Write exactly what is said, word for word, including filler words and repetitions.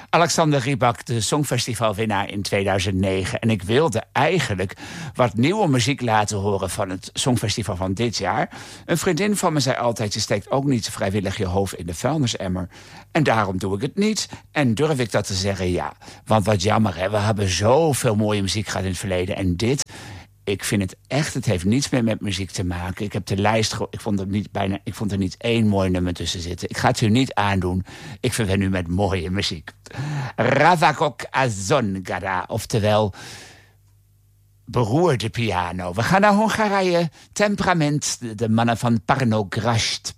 Alexander Rybak, de Songfestivalwinnaar in tweeduizend negen. En ik wilde eigenlijk wat nieuwe muziek laten horen van het Songfestival van dit jaar. Een vriendin van me zei altijd, je steekt ook niet vrijwillig je hoofd in de vuilnisemmer. En daarom doe ik het niet. En durf ik dat te zeggen? Ja. Want wat jammer, hè? We hebben zoveel mooie muziek gehad in het verleden. En dit... Ik vind het echt, het heeft niets meer met muziek te maken. Ik heb de lijst, ge- ik vond, er niet bijna, ik vond er niet één mooi nummer tussen zitten. Ik ga het u niet aandoen. Ik verwen u met mooie muziek. Ravakok Azongada, oftewel beroerde piano. We gaan naar Hongarije. Temperament, de, de mannen van Parno Grasht.